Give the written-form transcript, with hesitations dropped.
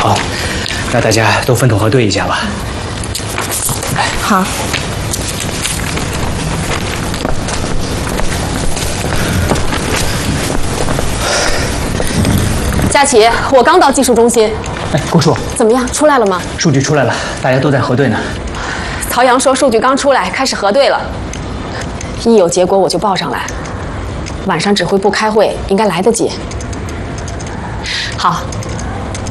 好，那大家都分头核对一下吧。 好。 佳琪，我刚到技术中心。 哎，郭叔， 怎么样？出来了吗？ 数据出来了，大家都在核对呢。 曹阳说数据刚出来，开始核对了。一有结果我就报上来。晚上指挥部开会应该来得及。好，